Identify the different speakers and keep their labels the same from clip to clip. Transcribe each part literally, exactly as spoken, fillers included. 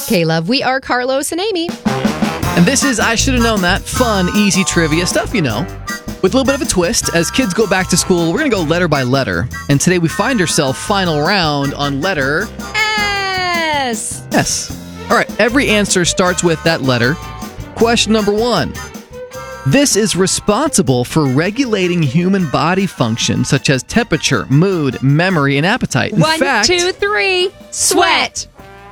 Speaker 1: K-Love. We are Carlos and Amy.
Speaker 2: And this is I Should Have Known That. Fun, easy trivia stuff, you know. With a little bit of a twist, as kids go back to school, we're going to go letter by letter. And today we find ourselves final round on letter
Speaker 1: S.
Speaker 2: S. All right, every answer starts with that letter. Question number one. This is responsible for regulating human body functions such as temperature, mood, memory, and appetite. In
Speaker 1: One,
Speaker 2: fact,
Speaker 1: two, three. Sweat.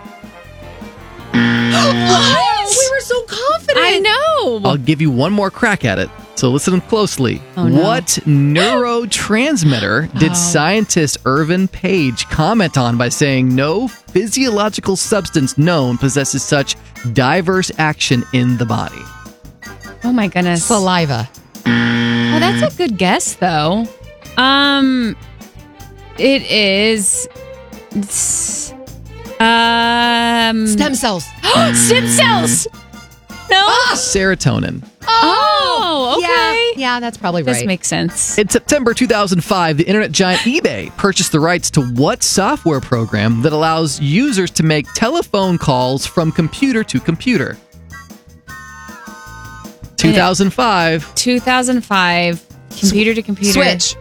Speaker 3: What?
Speaker 1: We were so confident.
Speaker 3: I know.
Speaker 2: I'll give you one more crack at it. So listen closely.
Speaker 3: Oh, no.
Speaker 2: What neurotransmitter did
Speaker 3: Oh.
Speaker 2: scientist Irvin Page comment on by saying no physiological substance known possesses such diverse action in the body?
Speaker 3: Oh my goodness.
Speaker 1: Saliva.
Speaker 3: Oh, that's a good guess, though. Um, it is. It's, um,
Speaker 1: Stem cells.
Speaker 3: stem cells. No.
Speaker 2: Serotonin.
Speaker 3: Oh, okay.
Speaker 1: Yeah, yeah, that's probably
Speaker 3: This
Speaker 1: right.
Speaker 3: makes sense.
Speaker 2: In September two thousand five, the internet giant eBay purchased the rights to what software program that allows users to make telephone calls from computer to computer? two thousand five.
Speaker 3: two thousand five. Computer to computer.
Speaker 1: Switch.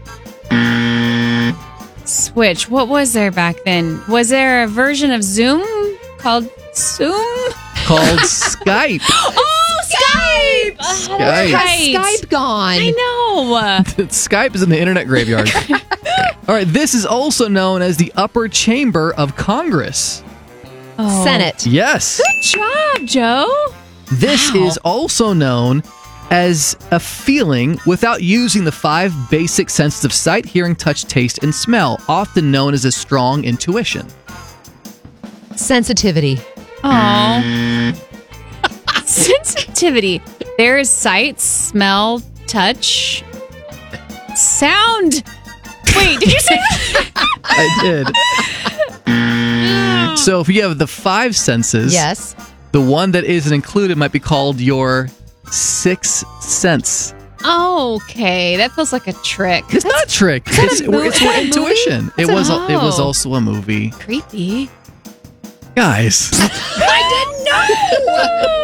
Speaker 3: Switch. What was there back then? Was there a version of Zoom called Zoom?
Speaker 2: Called Skype.
Speaker 3: Oh, Skype!
Speaker 2: Skype.
Speaker 3: Right.
Speaker 1: Has Skype gone?
Speaker 3: I know.
Speaker 2: Skype is in the internet graveyard. All right, this is also known as the upper chamber of Congress.
Speaker 3: Oh.
Speaker 1: Senate.
Speaker 2: Yes.
Speaker 3: Good job, Joe.
Speaker 2: This
Speaker 3: Wow.
Speaker 2: is also known as a feeling without using the five basic senses of sight, hearing, touch, taste, and smell, often known as a strong intuition.
Speaker 1: Sensitivity.
Speaker 3: Oh. Sensitivity. There is sight, smell, touch, sound. Wait, did you say that?
Speaker 2: I did. So if you have the five senses,
Speaker 1: Yes.
Speaker 2: the one that isn't included might be called your sixth sense.
Speaker 3: Okay, that feels like a trick.
Speaker 2: It's not a trick. It's,
Speaker 3: a movie?
Speaker 2: it's
Speaker 3: Is
Speaker 2: more
Speaker 3: that a movie?
Speaker 2: intuition. It
Speaker 3: It's a-
Speaker 2: was a, it was
Speaker 3: oh.
Speaker 2: also a movie.
Speaker 3: Creepy.
Speaker 2: Guys.
Speaker 3: I didn't know.